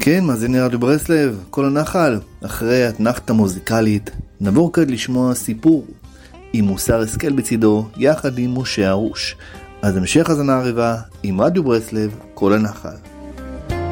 כן, מאזיני רדיו ברסלב, כל הנחל. אחרי התנחת המוזיקלית, נעבור כעת לשמוע סיפור עם מוסר השכל בצידו, יחד עם משה הרוש. אז המשך הזנה ערבה עם רדיו ברסלב, כל הנחל.